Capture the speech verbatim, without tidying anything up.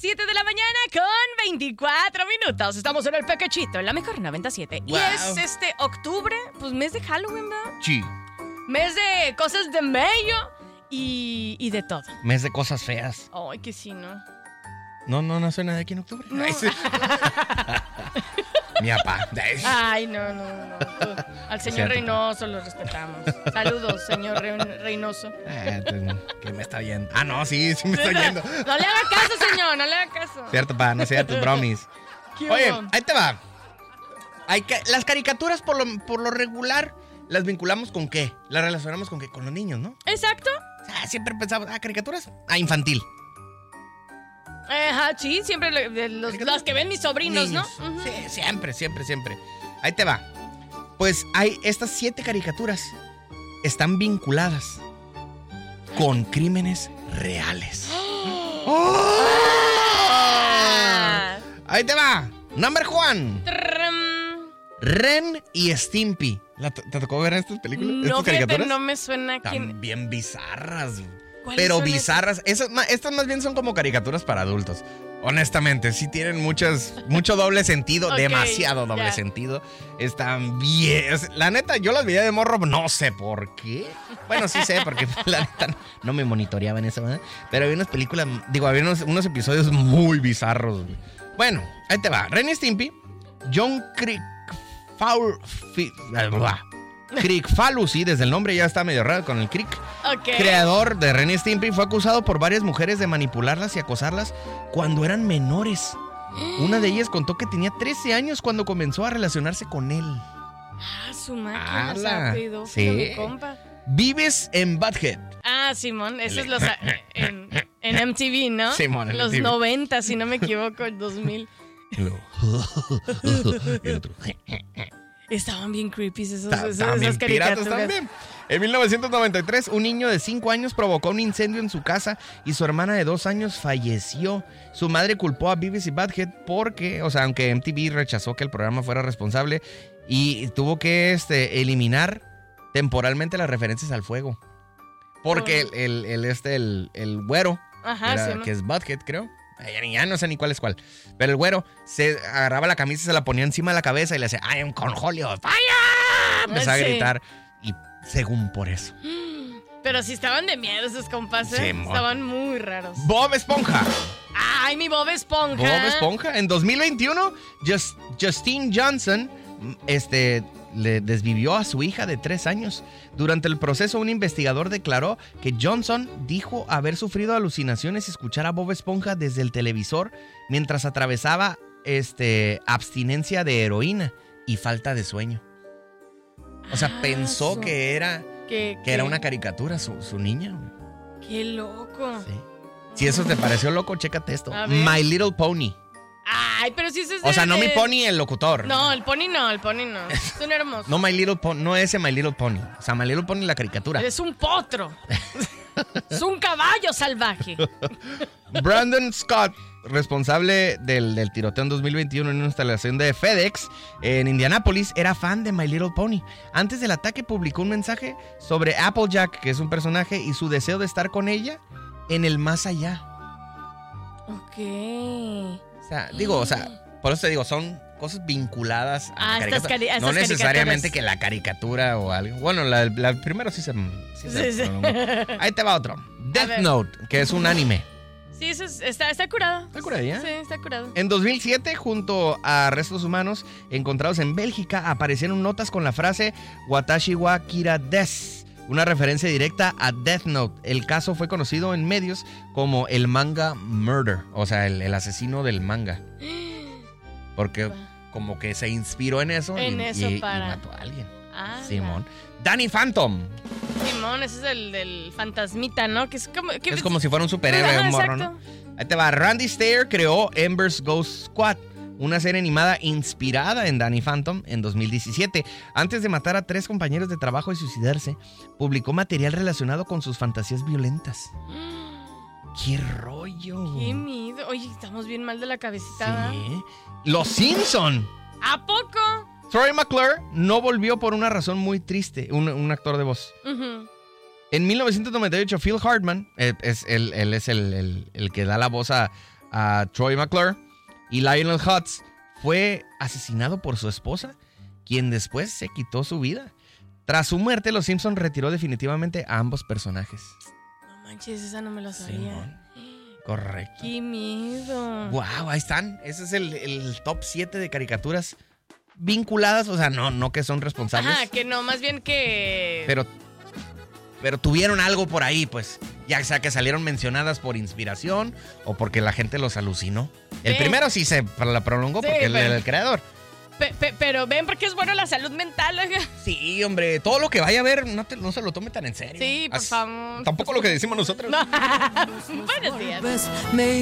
siete de la mañana con veinticuatro minutos. Estamos en el Pequechito, en la mejor noventa y siete. Wow. Y es este octubre, pues mes de Halloween, ¿verdad? Sí. Mes de cosas de mayo y, y de todo. Mes de cosas feas. Ay, que sí, ¿no? No, no nació nadie aquí en octubre. No. Ay, sí. Mi papá. Ay, no, no, no. Tú, al señor Reynoso lo respetamos. Saludos, señor Re- Reynoso. Eh, ¿Qué me está yendo? Ah, no, sí, sí me está yendo. No le haga caso, señor, no le haga caso. Cierto, pa, no cierto, bromis. ¿Qué Oye, hubo? ahí te va. Hay que, las caricaturas por lo, por lo regular las vinculamos con qué? Las relacionamos con qué? Con los niños, ¿no? Exacto. O sea, siempre pensamos, ah, caricaturas, ah, infantil. Ajá, sí, siempre lo- de los, los que ven mis sobrinos, Niños. ¿no? Ujú. Sí, siempre, siempre, siempre. Ahí te va. Pues hay estas siete caricaturas están vinculadas con crímenes reales. ¡Oh! Ah. Ahí te va. Number one. Trrrm. Ren y Stimpy. ¿La- ¿Te tocó ver estas películas? No, ¿Estas fíjate, caricaturas? no me suena quién. Están bien bizarras. ¿Cuáles Pero son bizarras. Esas, ma- estas más bien son como caricaturas para adultos. Honestamente, sí tienen muchas, mucho doble sentido, Ok, demasiado doble ya. sentido. Están bien. o sea, La neta, yo las veía de morro, no sé por qué. Bueno, sí sé, porque la neta no me monitoreaban eso, ¿verdad? Pero había unas películas, digo, había unos, unos episodios muy bizarros. Güey. Bueno, ahí te va. Ren y Stimpy, John Crick Faul. Crickfalus, sí, desde el nombre ya está medio raro con el Crick. Ok. Creador de Ren y Stimpy, fue acusado por varias mujeres de manipularlas y acosarlas cuando eran menores. Una de ellas contó que tenía trece años cuando comenzó a relacionarse con él. Ah, su máquina, o ¡Hala! sea, pedófilo, Sí. mi compa. Vives en Butthead. Ah, Simón, esos los en, en M T V, ¿no? Simón, en los M T V. noventa, si no me equivoco, el dos mil. Y luego, y el otro, Estaban bien creepy esos, Ta- esos- también esas piratas caricaturas. también. En mil novecientos noventa y tres, un niño de cinco años provocó un incendio en su casa y su hermana de dos años falleció. Su madre culpó a Beavis y Butthead porque, o sea, aunque M T V rechazó que el programa fuera responsable y tuvo que este, eliminar temporalmente las referencias al fuego. Porque el, el, el, este, el, el güero, Ajá, era- Simón. que es Butthead, creo. Ya, ni- ya no sé ni cuál es cuál. Pero el güero se agarraba la camisa, se la ponía encima de la cabeza y le hacía, ¡ay, un conjolio! ¡Fire! Empezó a Sí. gritar. Y según por eso. Pero sí estaban de miedo esos compas, ¿eh? Simón. Estaban muy raros. Bob Esponja. ¡Ay, mi Bob Esponja! Bob Esponja. En dos mil veintiuno, Just- Justine Johnson este, le desvivió a su hija de tres años. Durante el proceso, un investigador declaró que Johnson dijo haber sufrido alucinaciones y escuchar a Bob Esponja desde el televisor mientras atravesaba este, abstinencia de heroína y falta de sueño. O sea, Ah, pensó su- que era, ¿Qué, que era qué? una caricatura su, su niña. güey. ¡Qué loco! Sí. Si eso te pareció loco, chécate esto. A ver. My Little Pony. Ay, pero si eso es de... O sea, no de- mi pony, el locutor. No, el pony no, el pony no. Es un hermoso. No My Little Pony, no ese My Little Pony. O sea, My Little Pony la caricatura. Es un potro. Es un caballo salvaje. Brandon Scott, responsable del, del tiroteo en dos mil veintiuno en una instalación de FedEx en Indianápolis, era fan de My Little Pony. Antes del ataque publicó un mensaje sobre Applejack, que es un personaje, y su deseo de estar con ella en el más allá. Ok. O sea, digo, o sea, por eso te digo, son cosas vinculadas a Ah, la estas caricatura. cari- a No estas necesariamente caricaturas. que la caricatura o algo. Bueno, la, la primero sí se... sí se- Sí, sí. Ahí te va otro. Death ver. Note, que es un anime. Sí, eso es- está, está curado. ¿Está curado ya? Sí, está curado. En dos mil siete, junto a restos humanos encontrados en Bélgica, aparecieron notas con la frase Watashi wa Kira des, una referencia directa a Death Note. El caso fue conocido en medios como el manga murder, o sea, el, el asesino del manga. Porque como que se inspiró en eso, En y, eso y- y para- mató a alguien. Ah, Simón. Danny Phantom. Simón, ese es el del fantasmita, ¿no? Que es como... que Es como si fuera un superhéroe, Ajá, un morro, exacto. ¿no? Ahí te va. Randy Stair creó Ember's Ghost Squad, una serie animada inspirada en Danny Phantom en dos mil diecisiete. Antes de matar a tres compañeros de trabajo y suicidarse, publicó material relacionado con sus fantasías violentas. ¡Qué rollo! Qué miedo. Oye, estamos bien mal de la cabecita. ¿verdad? Sí. Los Simpson. ¿A poco? Troy McClure no volvió por una razón muy triste, un, un actor de voz. Ujú. En mil novecientos noventa y ocho, Phil Hartman, eh, es, él, él es el, el- el que da la voz a, a Troy McClure, y Lionel Hutz fue asesinado por su esposa, quien después se quitó su vida. Tras su muerte, Los Simpson retiró definitivamente a ambos personajes. No manches, esa no me la sabía. Simón. Correcto. ¡Qué miedo! Wow, ahí están. Ese es el, el top siete de caricaturas vinculadas, o sea, no, no que son responsables. Ajá, que no, más bien que... Pero, pero tuvieron algo por ahí, pues. Ya sea que salieron mencionadas por inspiración o porque la gente los alucinó. El Ven. primero sí se la prolongó Sí, porque él pero- era el creador. Pe- pe- pero ven porque es bueno la salud mental, oiga. Sí, hombre, todo lo que vaya a ver, no, te- no se lo tome tan en serio. Sí, por Así- favor. Tampoco lo que decimos nosotros. Buenos días. Me